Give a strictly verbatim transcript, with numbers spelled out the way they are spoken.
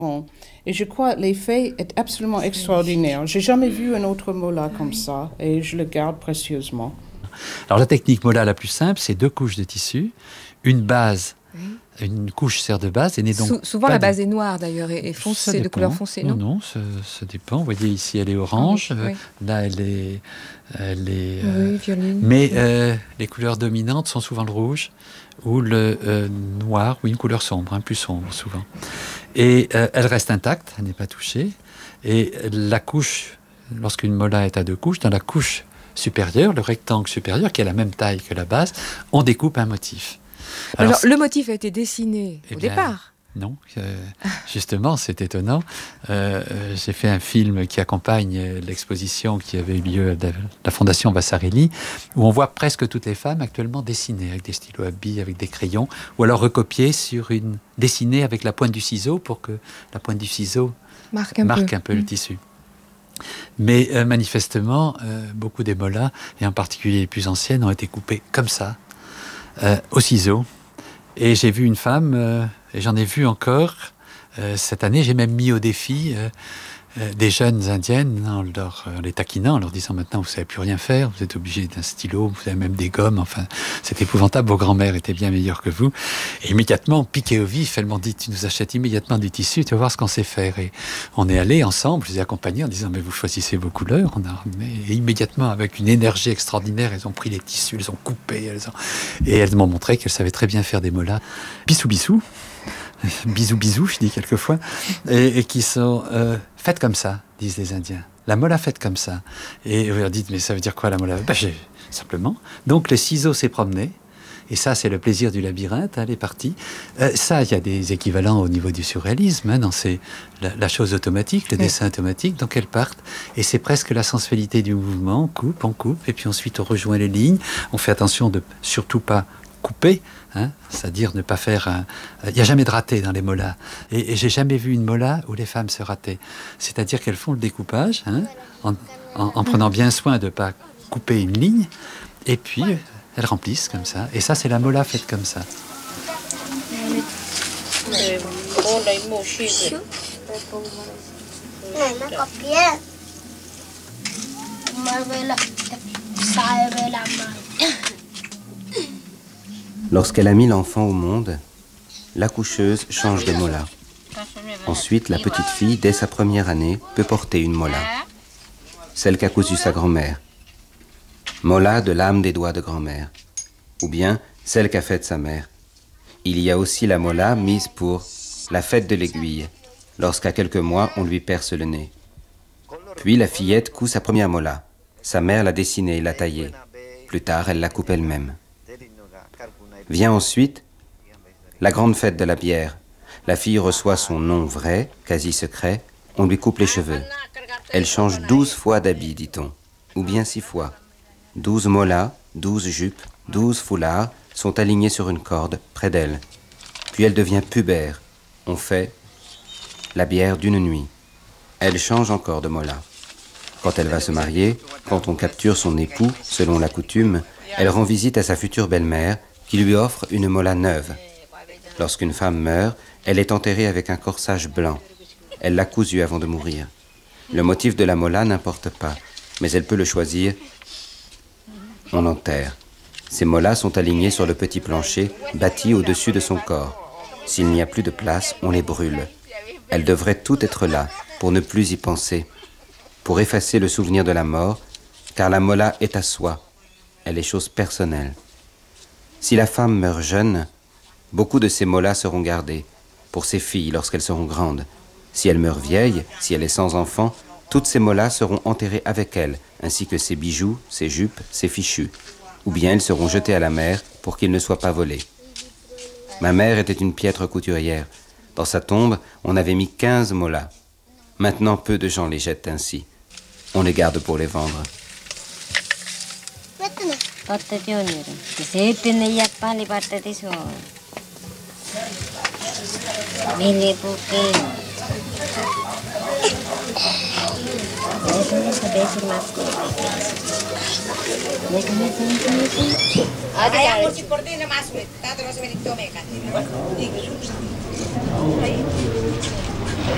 Et je crois que l'effet est absolument extraordinaire. J'ai jamais vu un autre mola comme ça et je le garde précieusement. Alors la technique mola la plus simple, c'est deux couches de tissu, une base. Oui. Une couche sert de base et n'est donc Sou- souvent la de... base est noire d'ailleurs et, et foncée, de couleur foncée, non? Non, non, ça, ça dépend. Vous voyez ici, elle est orange. Ah, oui, oui. Euh, là, elle est, elle est. Oui, euh, violine. Mais oui. euh, les couleurs dominantes sont souvent le rouge ou le euh, noir ou une couleur sombre, hein, plus sombre souvent. Et euh, elle reste intacte, elle n'est pas touchée. Et la couche, lorsqu'une mola est à deux couches, dans la couche supérieure, le rectangle supérieur, qui a la même taille que la base, on découpe un motif. Alors, Alors le motif a été dessiné eh au bien, départ. Non, euh, justement, c'est étonnant. Euh, j'ai fait un film qui accompagne l'exposition qui avait eu lieu à la Fondation Vasarely, où on voit presque toutes les femmes actuellement dessinées avec des stylos à billes, avec des crayons, ou alors recopiées sur une dessinées avec la pointe du ciseau pour que la pointe du ciseau marque un marque peu, un peu mmh. le tissu. Mais euh, manifestement, euh, beaucoup des molas, et en particulier les plus anciennes, ont été coupées comme ça, euh, au ciseau. Et j'ai vu une femme, euh, et j'en ai vu encore, euh, cette année, j'ai même mis au défi euh, euh, des jeunes indiennes, en, leur, en les taquinant, en leur disant maintenant vous ne savez plus rien faire, vous êtes obligé d'un stylo, vous avez même des gommes, enfin c'est épouvantable, vos grands-mères étaient bien meilleures que vous. Et immédiatement, piqué au vif, elles m'ont dit tu nous achètes immédiatement du tissu, tu vas voir ce qu'on sait faire. Et on est allés ensemble, je les ai accompagnés en disant mais vous choisissez vos couleurs. On a, et immédiatement, avec une énergie extraordinaire, elles ont pris les tissus, elles ont coupé, elles ont... et elles m'ont montré qu'elles savaient très bien faire des molas. Bissou bissou. Bisous, bisous, je dis quelquefois, et, et qui sont euh, faites comme ça, disent les Indiens. La mola faite comme ça. Et vous leur dites, mais ça veut dire quoi la mola? Ben, j'ai, simplement. Donc le ciseau s'est promené, et ça c'est le plaisir du labyrinthe, hein, les parties. Euh, ça, il y a des équivalents au niveau du surréalisme, hein, dans ces, la, la chose automatique, le oui. dessin automatique, donc elles partent, et c'est presque la sensualité du mouvement, on coupe, on coupe, et puis ensuite on rejoint les lignes, on fait attention de surtout pas couper, hein, c'est-à-dire ne pas faire un... Il n'y a jamais de raté dans les molas. Et, et j'ai jamais vu une mola où les femmes se rataient. C'est-à-dire qu'elles font le découpage, hein, en, en, en prenant bien soin de ne pas couper une ligne, et puis elles remplissent comme ça. Et ça, c'est la mola faite comme ça. Lorsqu'elle a mis l'enfant au monde, l'accoucheuse change de mola. Ensuite, la petite fille, dès sa première année, peut porter une mola, celle qu'a cousue sa grand-mère. Mola de l'âme des doigts de grand-mère, ou bien celle qu'a faite sa mère. Il y a aussi la mola mise pour la fête de l'aiguille, lorsqu'à quelques mois, on lui perce le nez. Puis la fillette coud sa première mola. Sa mère l'a dessinée et l'a taillée. Plus tard, elle la coupe elle-même. Vient ensuite la grande fête de la bière. La fille reçoit son nom vrai, quasi secret. On lui coupe les cheveux. Elle change douze fois d'habit, dit-on, ou bien six fois. Douze molas, douze jupes, douze foulards sont alignés sur une corde près d'elle. Puis elle devient pubère. On fait la bière d'une nuit. Elle change encore de molas. Quand elle va se marier, quand on capture son époux, selon la coutume, elle rend visite à sa future belle-mère, qui lui offre une mola neuve. Lorsqu'une femme meurt, elle est enterrée avec un corsage blanc. Elle l'a cousu avant de mourir. Le motif de la mola n'importe pas, mais elle peut le choisir. On enterre. Ces molas sont alignés sur le petit plancher, bâti au-dessus de son corps. S'il n'y a plus de place, on les brûle. Elles devraient toutes être là, pour ne plus y penser, pour effacer le souvenir de la mort, car la mola est à soi. Elle est chose personnelle. Si la femme meurt jeune, beaucoup de ces molas seront gardés pour ses filles lorsqu'elles seront grandes. Si elle meurt vieille, si elle est sans enfant, toutes ces molas seront enterrées avec elle, ainsi que ses bijoux, ses jupes, ses fichus. Ou bien elles seront jetées à la mer pour qu'ils ne soient pas volés. Ma mère était une piètre couturière. Dans sa tombe, on avait mis quinze molas. Maintenant, peu de gens les jettent ainsi. On les garde pour les vendre. Ada